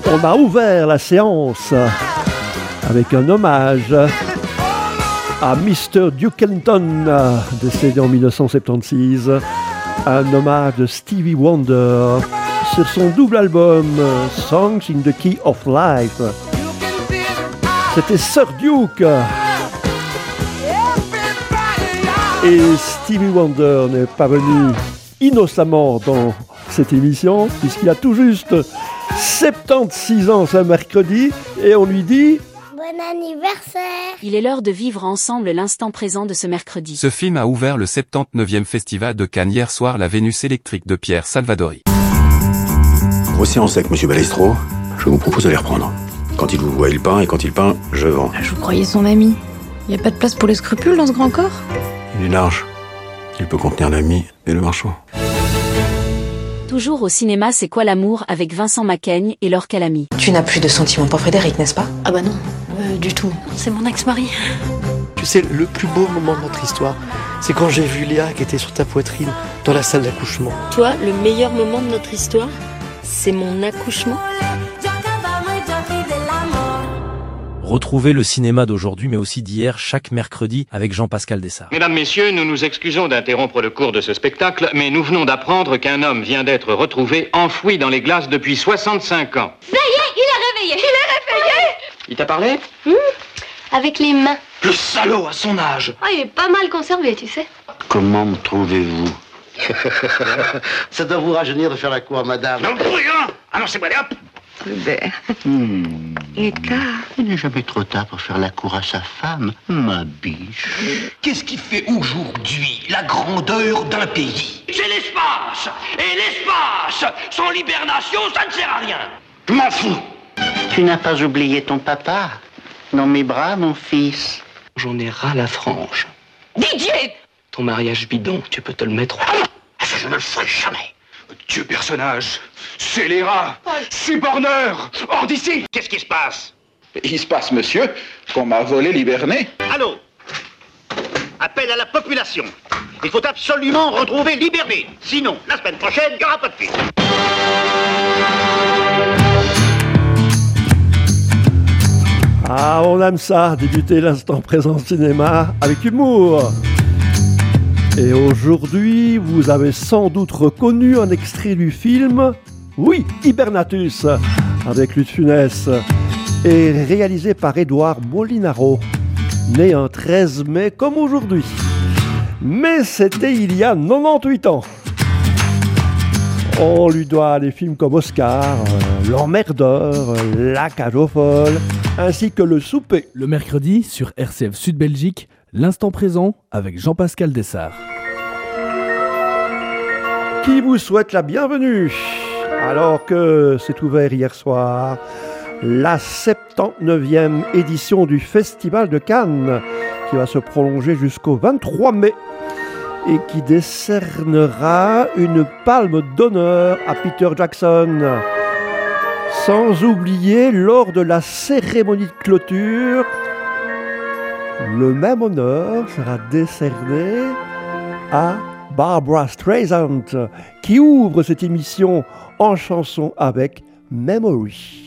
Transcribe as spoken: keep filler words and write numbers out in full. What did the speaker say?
On a ouvert la séance avec un hommage à mister Duke Ellington, décédé en dix-neuf cent soixante-seize. Un hommage de Stevie Wonder sur son double album Songs in the Key of Life. C'était Sir Duke. Et Stevie Wonder n'est pas venu innocemment dans cette émission, puisqu'il a tout juste soixante-seize ans ce mercredi, et on lui dit bon anniversaire. Il est l'heure de vivre ensemble l'instant présent de ce mercredi. Ce film a ouvert le soixante-dix-neuvième Festival de Cannes hier soir, la Vénus électrique de Pierre Salvadori. Grossier en sec, monsieur Balestro, je vous propose de les reprendre. Quand il vous voit, il peint, et quand il peint, je vends. Je vous croyais son ami. Y a pas de place pour les scrupules dans ce grand corps? Il est large. Il peut contenir l'ami et le marchand. Toujours au cinéma, C'est quoi l'amour avec Vincent Macaigne et Laure Calamy. Tu n'as plus de sentiments pour Frédéric, n'est-ce pas? Ah bah non, euh, du tout. C'est mon ex-mari. Tu sais, le plus beau moment de notre histoire, c'est quand j'ai vu Léa qui était sur ta poitrine dans la salle d'accouchement. Toi, le meilleur moment de notre histoire, c'est mon accouchement. Retrouvez le cinéma d'aujourd'hui, mais aussi d'hier, chaque mercredi, avec Jean-Pascal Dessart. Mesdames, Messieurs, nous nous excusons d'interrompre le cours de ce spectacle, mais nous venons d'apprendre qu'un homme vient d'être retrouvé enfoui dans les glaces depuis soixante-cinq ans. Ça y est, il est réveillé. Il est réveillé. Il t'a parlé? mmh, Avec les mains. Le salaud à son âge. Ah, il est pas mal conservé, tu sais. Comment me trouvez-vous? Ça doit vous rajeunir de faire la cour à madame. Non, pour rien. Ah non, c'est bon, allez, hop. Hubert. Hmm. Il est tard. Il n'est jamais trop tard pour faire la cour à sa femme, ma biche. Qu'est-ce qui fait aujourd'hui la grandeur d'un pays? C'est l'espace. Et l'espace, sans l'hibernation, ça ne sert à rien. Je m'en fous. Tu n'as pas oublié ton papa? Dans mes bras, mon fils. J'en ai ras la frange. Didier! Ton mariage bidon, tu peux te le mettre. Ah, je ne le ferai jamais. Dieu personnage, scélérat, suborneur, hors d'ici. Qu'est-ce qui se passe? Il se passe, monsieur, qu'on m'a volé l'Hiberné. Allô? Appel à la population. Il faut absolument retrouver l'Hiberné. Sinon, la semaine prochaine, il n'y aura pas de film. Ah, on aime ça, débuter l'instant présent cinéma avec humour. Et aujourd'hui, vous avez sans doute reconnu un extrait du film, oui, Hibernatus, avec Luc de Funès, et réalisé par Édouard Molinaro, né un treize mai comme aujourd'hui. Mais c'était il y a quatre-vingt-dix-huit ans. On lui doit des films comme Oscar, euh, L'Emmerdeur, euh, La Cage aux Folles, ainsi que Le Souper. Le mercredi, sur R C F Sud Belgique, l'instant présent avec Jean-Pascal Dessart. Qui vous souhaite la bienvenue, alors que s'est ouvert hier soir la soixante-dix-neuvième édition du Festival de Cannes, qui va se prolonger jusqu'au vingt-trois mai et qui décernera une palme d'honneur à Peter Jackson. Sans oublier, lors de la cérémonie de clôture, le même honneur sera décerné à Barbra Streisand, qui ouvre cette émission en chanson avec Memory.